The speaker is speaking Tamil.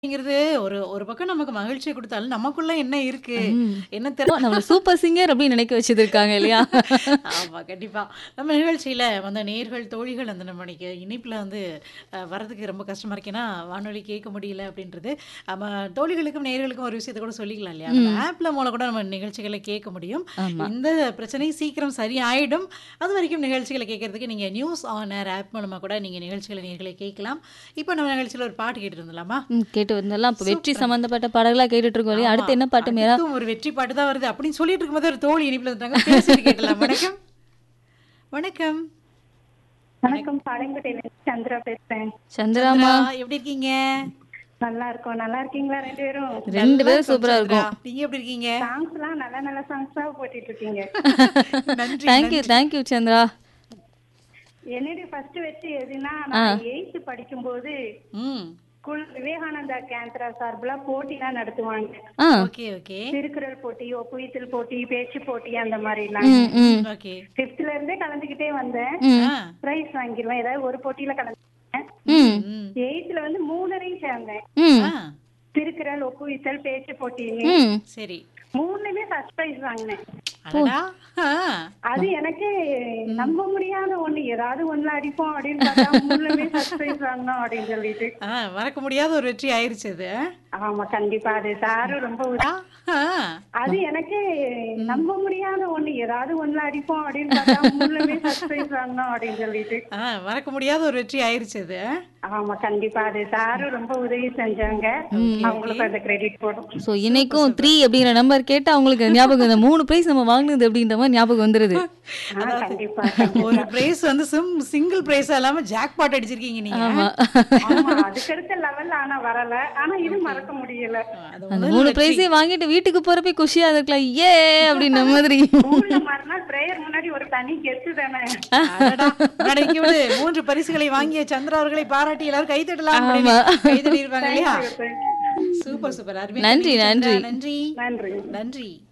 அப்படிங்கிறது ஒரு ஒரு பக்கம் நமக்கு மகிழ்ச்சிய குடுத்தாலும், நமக்குள்ள என்ன இருக்கு? ம். என்ன நம்மள சூப்பர் சிங்கர் அப்படின்னு நினைக்க வச்சிருக்காங்க இல்லையா? ஆமா, கண்டிப்பா. நம்ம நிகழ்ச்சியில வந்த நேயர்கள், தோழிகள் அந்த நம்ம இன்னைக்கு இணைப்புல வந்து வரதுக்கு ரொம்ப கஷ்டமா இருக்கு. ஏன்னா, வானொலி கேட்க முடியல அப்படின்றது. நம்ம தோழிகளுக்கும், நேயர்களுக்கும் ஒரு விஷயத்த கூட சொல்லிக்கலாம் இல்லையா? நம்ம ம். ஆப்ல மூலம் கூட நம்ம நிகழ்ச்சிகள கேட்க முடியும். ஆமா. இந்த பிரச்சனை சீக்கிரம் சரியாயிடும். அதுவரைக்கும் நிகழ்ச்சிகள கேட்கறதுக்கு நீங்க நியூஸ் ஆன் ஏர் ஆப் மூலமா கூட நீங்க நிகழ்ச்சிகள நேயர்களே கேட்கலாம். இப்போ நம்ம நிகழ்ச்சியில ஒரு பாட்டு கேட்டுட்டு இருந்தலாமா? கேட்டு வந்தெல்லாம் இப்ப வெற்றி சூப்பரா. சம்மந்தப்பட்ட பாடல்களா கேட்டுட்டு இருக்கோம் இல்லையா? ஆமா. அடுத்து என்ன பாட்டு மேரா? அடுத்தும் ஒரு வெற்றி பாட்டு தான் வருது அப்படின்னு சொல்லிட்டு இருக்கும்போது ஒரு தோழி இணைப்புல வந்துட்டாங்க. பேசிட்டு கேட்டலாம். வணக்கம். வணக்கம். வணக்கம். பாளையங்கோட்டையிலேருந்து சந்திரா பேசுறேன். சந்திராமா. சந்திரா எப்படி இருக்கீங்க? நல்லா இருக்கோம். நல்லா இருக்கீங்களா 2 பேரும்? 2 பேரும் இருக்கோம் சூப்பரா சந்திரா. இருக்கும். நீங்க எப்படி இருக்கீங்க? சாங்ஸ்லாம் நல்ல நல்ல சாங்ஸா போட்டுட்டு இருக்கீங்க. நன்றி, தேங்க்யூ, நன்றி. தேங்க்யூ சந்திரா. என்னுடைய ஃபர்ஸ்ட் வெற்றி எதுனா ஆ. நான் 8th படிக்கும்போது ம். விவேகானந்தா கேந்திரா சார்பில் போட்டிலாம் நடத்துவாங்க. ஆ. Okay, okay. திருக்குறள் போட்டி, ஒப்புவித்தல் போட்டி, பேச்சு போட்டி அந்த மாதிரிலாம். ம், ம், ஓகே. 5th இருந்தே கலந்துக்கிட்டே வந்தேன். ம், ஆ. பிரைஸ் வாங்கிடுவேன். ஏதாவது ஒரு போட்டியில கலந்துக்கிட்டேன். ம், ம். 8th வந்து 3ரையும் சேர்ந்தேன். ம், ஆ. திருக்குறள், ஒப்புவித்தல், பேச்சு போட்டின்னு ம். சரி. 3லுமே ஃபர்ஸ்ட் பிரைஸ் வாங்கினேன். அடடா. ஆ. அது எனக்கு நம்ப முடியாத ஒண்ணு. ஏதாவது ஒண்ணுல அடிப்போம் அப்படின்னு பார்த்தா 3லுமே ஃபர்ஸ்ட் பிரைஸ் வாங்கணும் அப்படின்னு சொல்லிட்டு. மறக்க முடியாத ஒரு வெற்றி ஆயிருச்சு அது. ஆமா, கண்டிப்பா. அது சாரும் ரொம்ப ஆ. அது எனக்கு நம்ப முடியாத ஒண்ணு. ஏதாவது ஒண்ணுல அடிப்போம் அப்படின்னு பார்த்தா 3லுமே ஃபர்ஸ்ட் பிரைஸ் வாங்கணும் அப்படின்னு சொல்லிட்டு. மறக்க முடியாத ஒரு வெற்றி ஆயிருச்சு அது. ஆமா, கண்டிப்பா. அது சாரும் ரொம்ப உதவி செஞ்சாங்க. அவங்களுக்கு அந்த கிரெடிட் போடும். ஸோ இன்னைக்கும் 3 அப்படிங்கிற நம்பர் கேட்டா அவங்களுக்கு ஞாபகம் இந்த 3 பிரைஸ் நம்ம வாங்கினது அப்படின்ற மாதிரி ஞாபகம் வந்துருது. கண்டிப்பா. ஒரு பிரைஸ் வந்து சிங்கிள் பிரைஸ் இல்லாம ஜாக் பாட் அடிச்சிருக்கீங்க நீங்க. ஆமா. ஆமா, அதுக்கடுத்த லெவல் ஆனா வரல. ஆனா இது மறக்க முடியல. அது அந்த முதல் 3 வெற்றி. பிரைஸையும் வாங்கிட்டு வீட்டுக்கு போறப்ப குஷியா இருக்கலாம். ஏ அப்படின்ற மாதிரி. ஸ்கூல்ல மறுநாள் பிரேயர் முன்னாடி ஒரு தனி கெத்து தானே. அடடா. அடடா, இங்க விடு. 3 பரிசுகளை வாங்கிய சந்திரா அவர்களை பாராட்டி எல்லாரும் கைதட்டலாம். ஆமா. கைதட்டி இருப்பாங்க இல்லையா? Thank you. Super, super. அருமையா நன்றி, சொன்னீங்க சந்திரா. நன்றி. நன்றி. நன்றி. நன்றி.